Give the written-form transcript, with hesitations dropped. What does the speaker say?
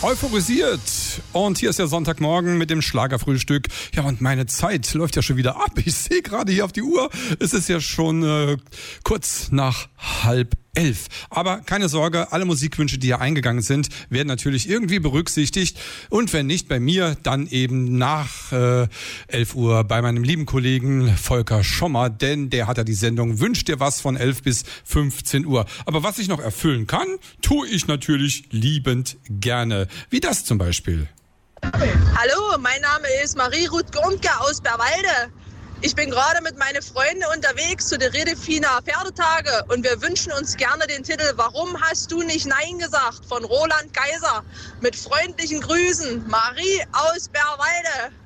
Euphorisiert. Und hier ist der Sonntagmorgen mit dem Schlagerfrühstück. Ja, und meine Zeit läuft ja schon wieder ab. Ich sehe gerade hier auf die Uhr. Es ist ja schon kurz nach 10:30. Aber keine Sorge, alle Musikwünsche, die hier eingegangen sind, werden natürlich irgendwie berücksichtigt. Und wenn nicht bei mir, dann eben nach 11 Uhr bei meinem lieben Kollegen Volker Schommer. Denn der hat ja die Sendung Wünsch dir was von 11 bis 15 Uhr. Aber was ich noch erfüllen kann, tue ich natürlich liebend gerne. Wie das zum Beispiel. Hallo, mein Name ist Marie-Ruth Gurmke aus Bärwalde. Ich bin gerade mit meinen Freunden unterwegs zu den Redefiner Pferdetage und wir wünschen uns gerne den Titel Warum hast du nicht Nein gesagt von Roland Geiser. Mit freundlichen Grüßen, Marie aus Bärwalde.